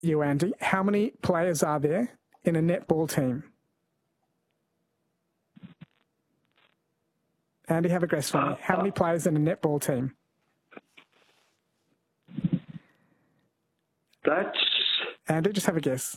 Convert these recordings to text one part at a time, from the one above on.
you, Andy. How many players are there in a netball team? Andy, have a guess for me. How many players in a netball team? That's Andy, just have a guess.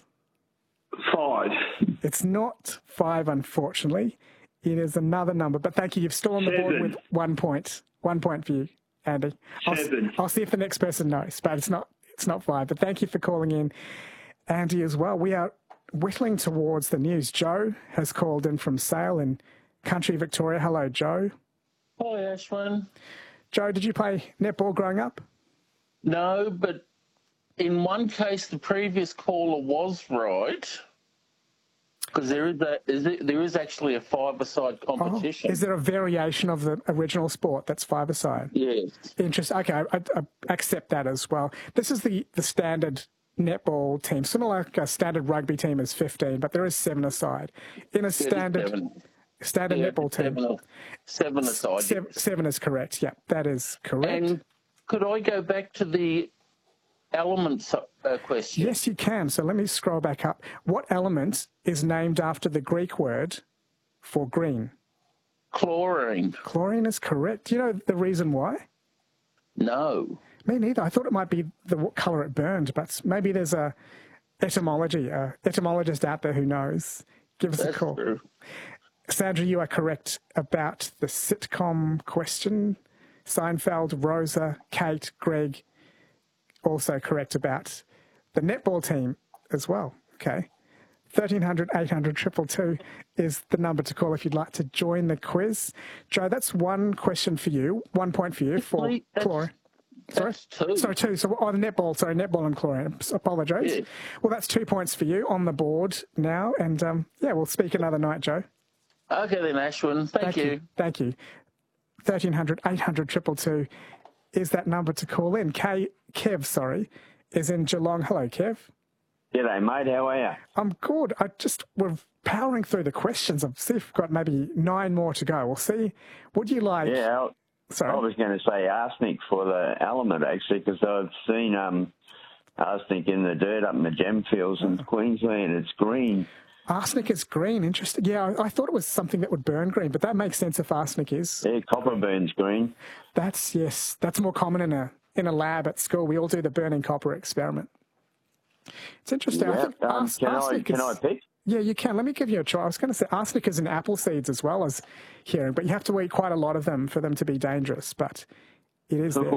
5. It's not 5, unfortunately. It is another number. But thank you. You've still on the board 7. with 1 point. 1 point for you, Andy. 7. I'll see if the next person knows, but it's not 5. But thank you for calling in, Andy, as well. We are whittling towards the news. Joe has called in from Sale in country Victoria. Hello, Joe. Hi, Ashwin. Joe, did you play netball growing up? No, but in one case, the previous caller was right, because there is actually a five-a-side competition. Is there a variation of the original sport that's five-a-side? Yes. Interesting. Okay, I accept that as well. This is the standard netball team, similar like a standard rugby team is 15, but there is 7-a-side. In a standard netball team. 7-a-side. 7 is correct. Yeah, that is correct. And could I go back to the elements question? Yes, you can. So let me scroll back up. What element is named after the Greek word for green? Chlorine. Chlorine is correct. Do you know the reason why? No. Me neither. I thought it might be the colour it burned, but maybe there's a etymologist out there who knows. Give us a call. True. Sandra, you are correct about the sitcom question. Seinfeld, Rosa, Kate, Greg, also correct about the netball team as well. Okay. 1300 800 222 is the number to call if you'd like to join the quiz. Joe, that's one question for you, 1 point for you for chlorine. That's two. Sorry, 2. So on netball and chlorine. Apologise. Yeah. Well, that's 2 points for you on the board now. And, we'll speak another night, Joe. Okay then, Ashwin. Thank you. Thank you. 1300 800 222 is that number to call in. Kev, is in Geelong. Hello, Kev. G'day, mate. How are you? I'm good. We're powering through the questions. I've see if we've got maybe 9 more to go. We'll see. Would you like... Yeah, Sorry. I was going to say arsenic for the element, actually, because I've seen arsenic in the dirt up in the Gemfields in Queensland. It's green. Arsenic is green. Interesting. Yeah, I thought it was something that would burn green, but that makes sense if arsenic is. Yeah, copper burns green. That's more common in a lab at school. We all do the burning copper experiment. It's interesting. Yeah. I think Can I pick? Yeah, you can. Let me give you a try. I was going to say arsenic is in apple seeds as well as hearing, but you have to eat quite a lot of them for them to be dangerous, but it is there.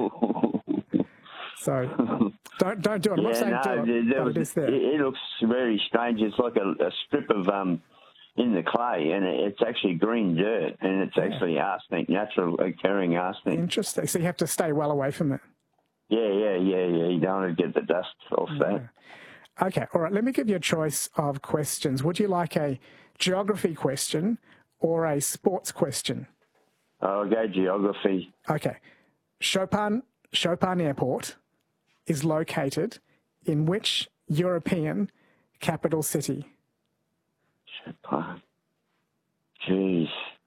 So don't do it. I'm not saying do it, but it is there. It looks very strange. It's like a strip of in the clay, and it's actually green dirt, and it's actually arsenic, natural occurring arsenic. Interesting. So you have to stay well away from it. Yeah. You don't want to get the dust off that. Okay, all right. Let me give you a choice of questions. Would you like a geography question or a sports question? I'll go geography. Okay. Chopin Airport is located in which European capital city? Chopin. Jeez.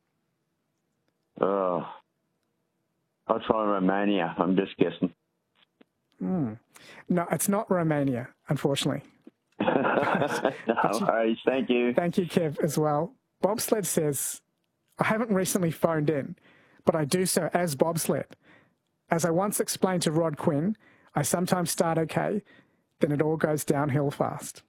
Oh. I'll try Romania. I'm just guessing. No, it's not Romania, unfortunately. No worries. Thank you. Thank you, Kev, as well. Bobsled says, I haven't recently phoned in, but I do so as bobsled. As I once explained to Rod Quinn, I sometimes start okay, then it all goes downhill fast.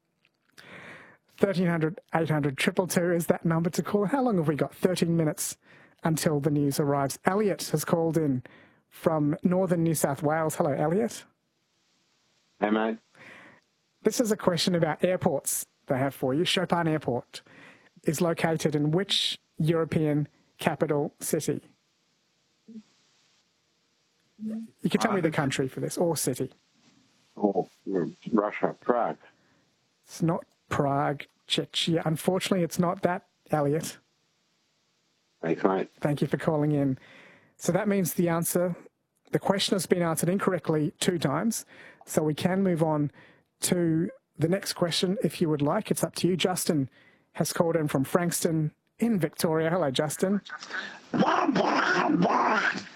1300 800 222 is that number to call. How long have we got? 13 minutes until the news arrives. Elliot has called in from northern New South Wales. Hello, Elliot. Hey, mate. This is a question about airports they have for you. Chopin Airport is located in which European capital city? You can tell me the country for this, or city. Oh, Russia, Prague. It's not Prague, Czechia. Unfortunately, it's not that, Elliot. Thanks, mate. Thank you for calling in. So that means the question has been answered incorrectly 2 times. So we can move on to the next question if you would like. It's up to you. Justin has called in from Frankston in Victoria. Hello, Justin.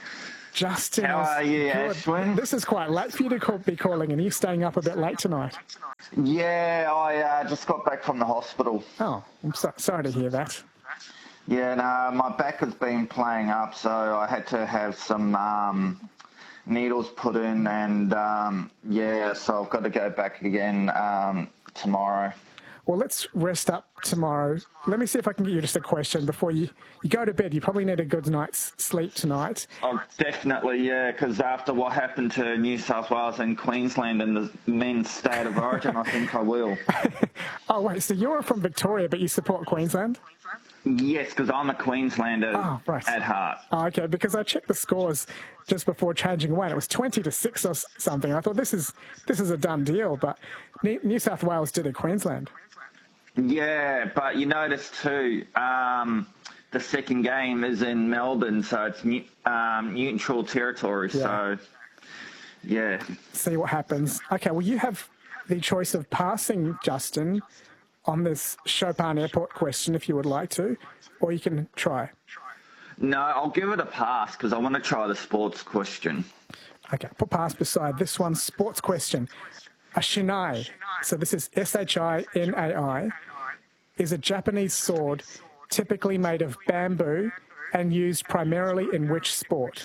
Justin, How are you, good. Ashwin? This is quite late for you to be calling, and are you staying up a bit late tonight? Yeah, I just got back from the hospital. Oh, I'm sorry to hear that. Yeah, no, my back has been playing up, so I had to have some needles put in, and so I've got to go back again tomorrow. Well, let's rest up tomorrow. Let me see if I can get you just a question before you go to bed. You probably need a good night's sleep tonight. Oh, definitely, yeah, because after what happened to New South Wales and Queensland in the men's state of origin, I think I will. Oh, wait, so you're from Victoria, but you support Queensland? Yes, because I'm a Queenslander right. at heart. Oh, okay, because I checked the scores just before changing away, and it was 20-6 or something. I thought this is a done deal, but New South Wales did it Queensland. Yeah, but you notice too, the second game is in Melbourne, so it's neutral territory. Yeah. So, yeah. See what happens. Okay, well, you have the choice of passing Justin on this Chopin Airport question if you would like to, or you can try. No, I'll give it a pass because I want to try the sports question. Okay, put pass beside this one. Sports question. A shinai, so this is Shinai, is a Japanese sword typically made of bamboo and used primarily in which sport?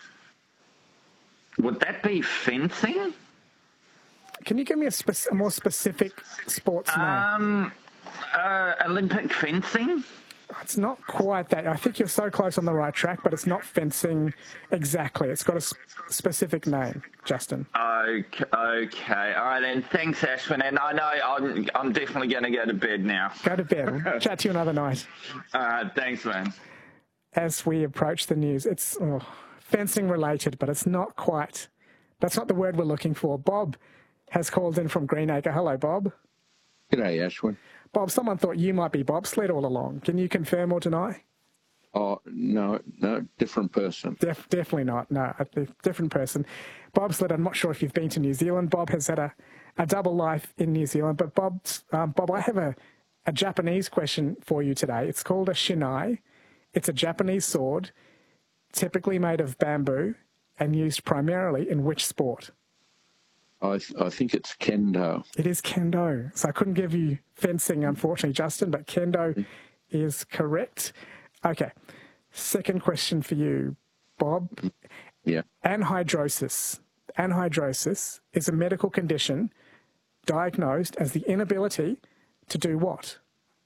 Would that be fencing? Can you give me a more specific sports name? Olympic fencing? It's not quite that. I think you're so close on the right track, but it's not fencing exactly. It's got a specific name, Justin. Okay. All right, then. Thanks, Ashwin. And I know I'm definitely going to go to bed now. Go to bed. We'll chat to you another night. Thanks, man. As we approach the news, it's fencing related, but it's not quite. That's not the word we're looking for. Bob has called in from Greenacre. Hello, Bob. G'day, Ashwin. Bob, someone thought you might be bobsled all along. Can you confirm or deny? Oh, no, different person. Definitely not. No, a different person. Bobsled, I'm not sure if you've been to New Zealand. Bob has had a double life in New Zealand. But Bob, I have a Japanese question for you today. It's called a shinai. It's a Japanese sword, typically made of bamboo and used primarily in which sport? I think it's kendo. It is kendo. So I couldn't give you fencing, unfortunately, Justin, but kendo is correct. Okay. Second question for you, Bob. Yeah. Anhydrosis. Anhydrosis is a medical condition diagnosed as the inability to do what?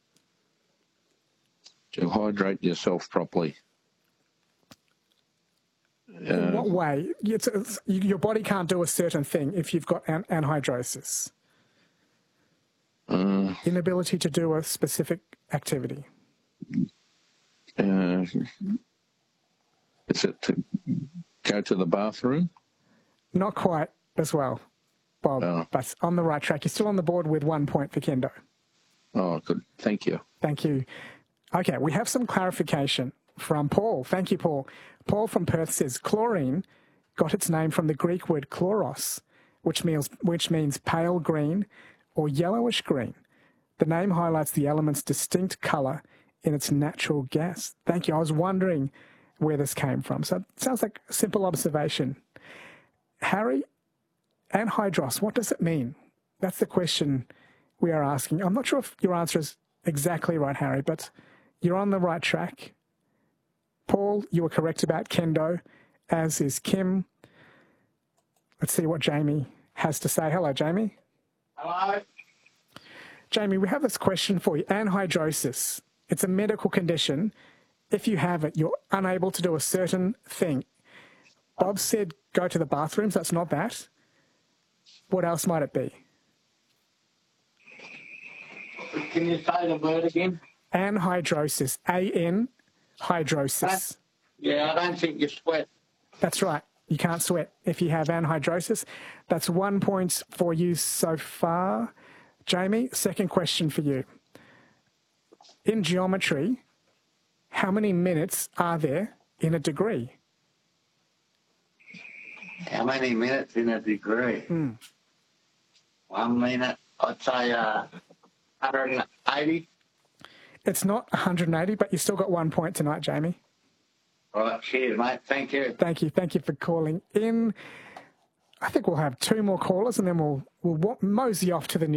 To hydrate yourself properly. In what way? Your body can't do a certain thing if you've got anhydrosis. Inability to do a specific activity. Is it to go to the bathroom? Not quite as well, Bob, but on the right track. You're still on the board with 1 point for kendo. Oh, good. Thank you. Thank you. Okay, we have some clarification from Paul. Thank you, Paul. Paul from Perth says chlorine got its name from the Greek word chloros, which means pale green or yellowish green. The name highlights the element's distinct colour in its natural gas. Thank you. I was wondering where this came from. So it sounds like a simple observation. Harry, anhydros, what does it mean? That's the question we are asking. I'm not sure if your answer is exactly right, Harry, but you're on the right track. Paul, you were correct about kendo, as is Kim. Let's see what Jamie has to say. Hello, Jamie. Hello. Jamie, we have this question for you. Anhydrosis. It's a medical condition. If you have it, you're unable to do a certain thing. Bob said go to the bathrooms. That's not that. What else might it be? Can you say the word again? Anhydrosis. A-N, hydrosis. Yeah, I don't think you sweat. That's right. You can't sweat if you have anhydrosis. That's 1 point for you so far. Jamie, second question for you. In geometry, how many minutes are there in a degree? How many minutes in a degree? 1 minute, I'd say 180. It's not 180, but you still got 1 point tonight, Jamie. All right, cheers, mate. Thank you. Thank you. Thank you for calling in. I think we'll have 2 more callers and then we'll mosey off to the news.